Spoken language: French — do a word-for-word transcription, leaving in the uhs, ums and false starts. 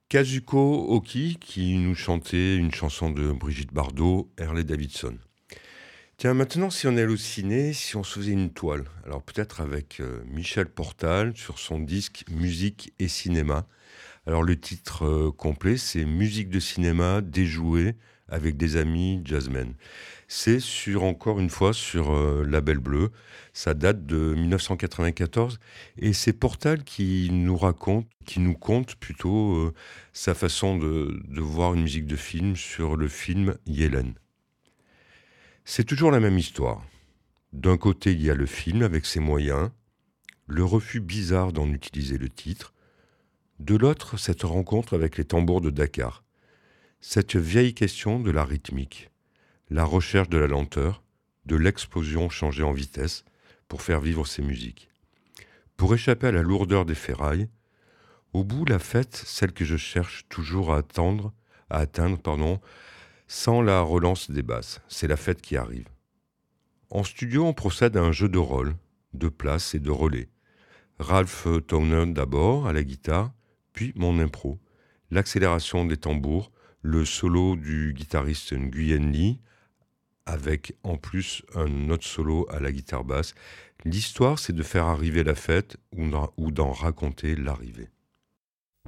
Kazuko Oki qui nous chantait une chanson de Brigitte Bardot, Harley Davidson. Tiens, maintenant, si on allait au ciné, si on se faisait une toile, alors peut-être avec euh, Michel Portal sur son disque Musique et cinéma. Alors le titre euh, complet, c'est Musique de cinéma déjouée avec des amis jazzmen. C'est sur encore une fois sur euh, Label Bleu. Ça date de dix-neuf cent quatre-vingt-quatorze et c'est Portal qui nous raconte, qui nous conte plutôt euh, sa façon de, de voir une musique de film sur le film Yellen. C'est toujours la même histoire. D'un côté, il y a le film avec ses moyens, le refus bizarre d'en utiliser le titre. De l'autre, cette rencontre avec les tambours de Dakar. Cette vieille question de la rythmique, la recherche de la lenteur, de l'explosion changée en vitesse pour faire vivre ces musiques. Pour échapper à la lourdeur des ferrailles, au bout la fête, celle que je cherche toujours à attendre, à atteindre, pardon, sans la relance des basses, c'est la fête qui arrive. En studio, on procède à un jeu de rôle, de place et de relais. Ralph Towner d'abord à la guitare, puis mon impro, l'accélération des tambours, le solo du guitariste Nguyen Lee, avec en plus un autre solo à la guitare basse. L'histoire, c'est de faire arriver la fête ou d'en raconter l'arrivée.